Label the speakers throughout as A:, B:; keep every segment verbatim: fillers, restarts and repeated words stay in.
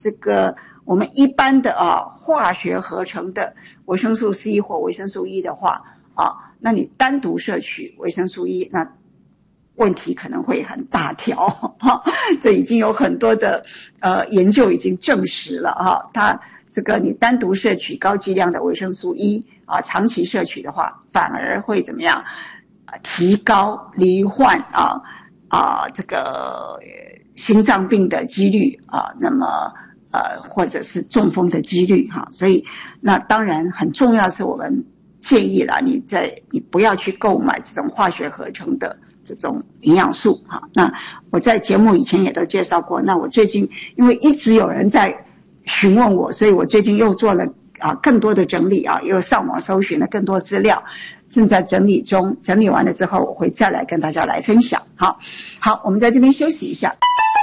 A: 这个我们一般的啊化学合成的维生素 C 或维生素 E 的话啊，那你单独摄取维生素 E， 那问题可能会很大条哈。这已经有很多的呃研究已经证实了哈，它这个你单独摄取高剂量的维生素 E 啊，长期摄取的话，反而会怎么样？提高罹患啊啊这个心脏病的几率啊，那么呃或者是中风的几率哈、啊，所以那当然很重要是我们建议啦，你在你不要去购买这种化学合成的这种营养素哈、啊。那我在节目以前也都介绍过，那我最近因为一直有人在询问我，所以我最近又做了啊更多的整理啊，又上网搜寻了更多资料。正在整理中，整理完了之后，我会再来跟大家来分享。好，好，我们在这边休息一下。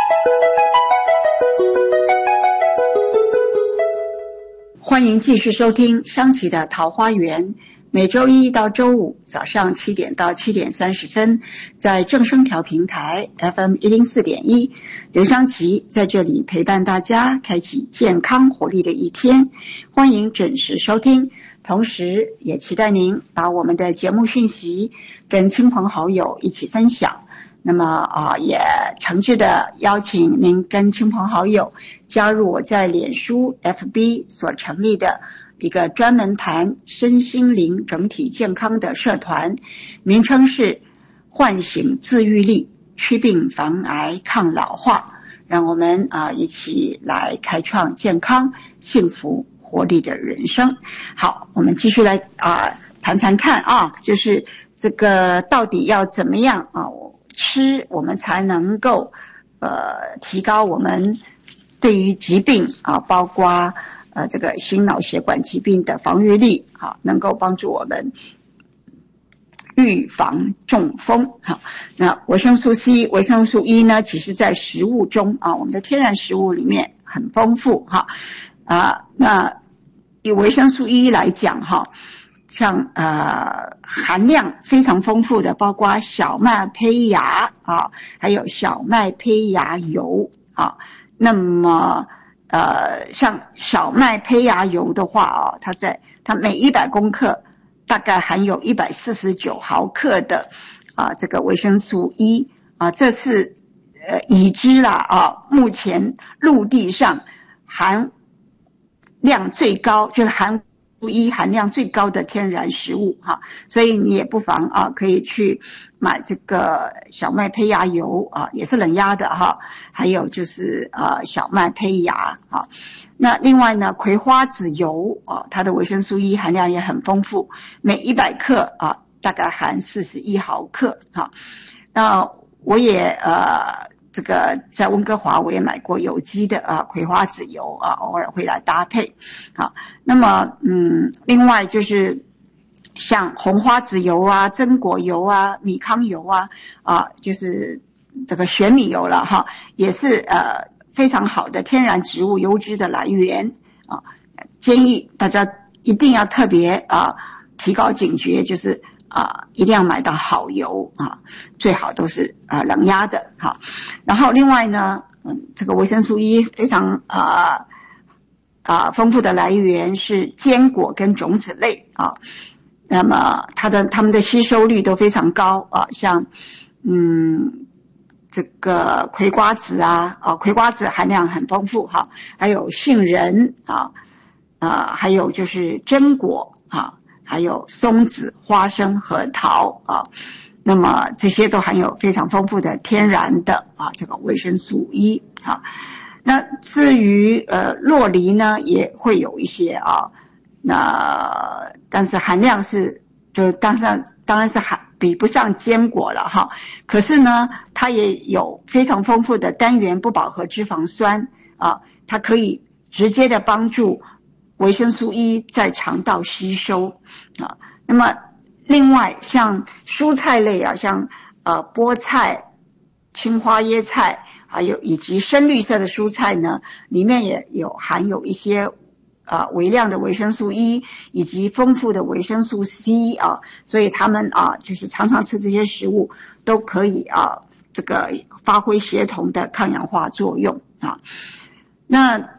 A: 欢迎继续收听湘琪的桃花源，每周一到周五早上七点到七点三十分，在正声调平台 F M 一零四点一，刘湘琪在这里陪伴大家，开启健康活力的一天。欢迎准时收听。同时也期待您把我们的节目讯息跟亲朋好友一起分享。那么啊，也诚挚的邀请您跟亲朋好友加入我在脸书 F B 所成立的一个专门谈身心灵整体健康的社团，名称是唤醒自愈力，祛病防癌抗老化，让我们啊一起来开创健康幸福活力的人生。好，我们继续来啊谈谈看啊，就是这个到底要怎么样啊吃，我们才能够呃提高我们对于疾病啊，包括呃这个心脑血管疾病的防御力啊，能够帮助我们预防中风。好，那维生素 C、维生素 E 呢，其实在食物中啊，我们的天然食物里面很丰富哈。啊，那以维生素 E 来讲哈，像呃含量非常丰富的，包括小麦胚芽啊，还有小麦胚芽油啊。那么呃，像小麦胚芽油的话啊，它在它每一百公克大概含有一百四十九毫克的啊这个维生素 E 啊，这是呃已知啦啊，目前陆地上含量最高，就是含维生素 E 含量最高的天然食物哈，所以你也不妨啊可以去买这个小麦胚芽油啊，也是冷压的哈，还有就是啊小麦胚芽啊。那另外呢，葵花籽油啊，它的维生素 E 含量也很丰富，每一百克啊大概含四十一毫克哈。那我也呃。这个在温哥华我也买过有机的啊葵花籽油啊，偶尔会来搭配。好，那么嗯，另外就是像红花籽油啊、榛果油啊、米糠油啊啊，就是这个玄米油了哈，也是呃非常好的天然植物油脂的来源啊。建议大家一定要特别啊提高警觉，就是啊，一定要买到好油啊，最好都是啊冷压的哈。然后另外呢，嗯，这个维生素 E 非常啊啊丰富的来源是坚果跟种子类啊，那么它的它们的吸收率都非常高啊，像嗯这个葵瓜子啊啊，葵瓜子含量很丰富哈，还有杏仁啊啊，还有就是榛果啊。还有松子、花生、核桃啊，那么这些都含有非常丰富的天然的啊这个维生素 E 啊。那至于呃酪梨呢，也会有一些啊，那但是含量是就当然当然是含比不上坚果了哈。可是呢，它也有非常丰富的单元不饱和脂肪酸啊，它可以直接的帮助维生素 E 在肠道吸收啊，那么另外像蔬菜类啊，像呃菠菜、青花椰菜，还有以及深绿色的蔬菜呢，里面也有含有一些啊、呃、微量的维生素 E 以及丰富的维生素 C 啊，所以他们啊就是常常吃这些食物都可以啊这个发挥协同的抗氧化作用啊。那